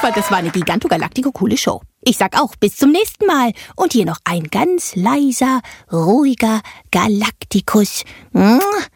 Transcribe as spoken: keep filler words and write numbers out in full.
fand, das war eine giganto-galactico-coole Show. Ich sag auch, bis zum nächsten Mal. Und hier noch ein ganz leiser, ruhiger Galaktikus.